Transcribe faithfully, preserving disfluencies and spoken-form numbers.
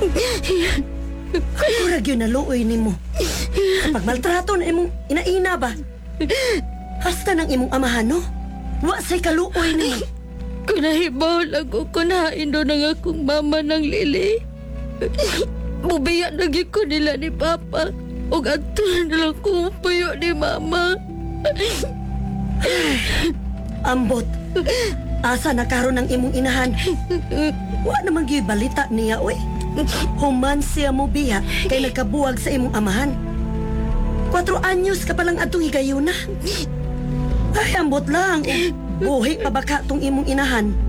Kurag yun naluoy ni mo. Kapag maltrato na imong inaina ba? Hasta ng imong amahan, no? Wa say kaluoy ni mo. Kunahibaw lang ko kunain doon ang akong mama ng Lili. Bubiya lagi ko nila ni Papa. O ato na lang kung puyo ni Mama. Ambot. Asa na karon ng imong inahan? Wa naman gyud balita niya, oy. Human siya mo biya kay nagkabuwag sa imong amahan. Kwatro anyos ka palang atong higayuna. Ay, ambot lang. Buhi pa baka tong imong inahan.